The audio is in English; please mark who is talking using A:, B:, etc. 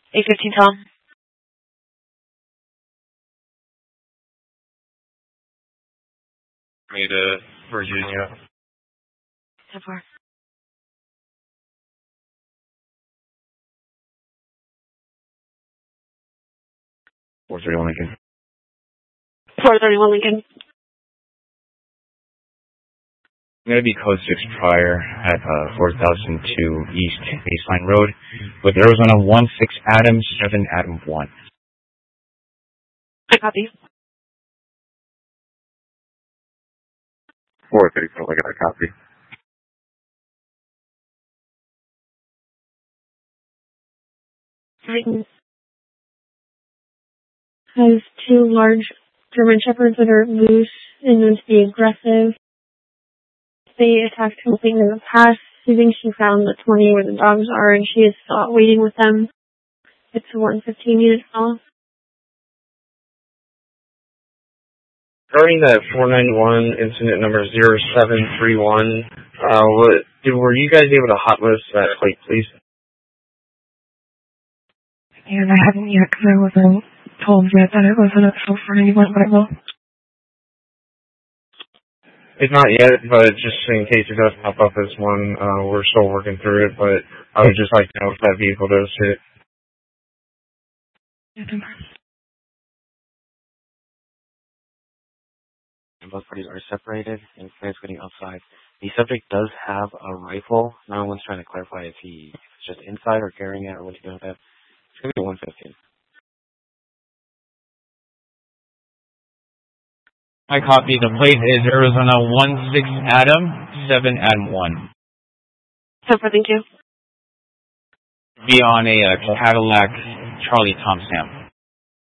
A: 815 Tom.
B: Me to Virginia.
A: 10-4.
B: 431 Lincoln.
A: 431 Lincoln.
B: I'm going to be code 6 prior at 4002 East Baseline Road with Arizona 16 Adam 7 Adam 1.
A: I copy.
B: 434, I got a copy.
A: Titan has 2 large German Shepherds that are loose and known to be aggressive. They attacked something in the past. She thinks she found the 20 where the dogs are, and she is still out waiting with them. It's a 115 unit call.
B: Regarding that 491 incident number 0731, were you guys able to hot list that plate, please?
C: And I haven't yet because I wasn't told yet that it was an actual 491, but I will.
B: It's not yet, but just in case it does pop up as one, we're still working through it, but I would just like to know if that vehicle does hit.
D: Both parties are separated and Claire's waiting outside. The subject does have a rifle. No one's trying to clarify if he's just inside or carrying it or what he's doing with it. It's going to be 115.
E: I copy. The plate is Arizona 16 Adam 7 Adam 1.
A: 10-4, thank you.
E: Be on a Cadillac Charlie Tom Sam.